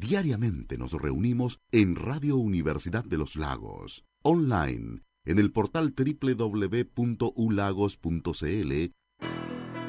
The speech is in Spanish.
Diariamente nos reunimos en Radio Universidad de los Lagos, online, en el portal www.ulagos.cl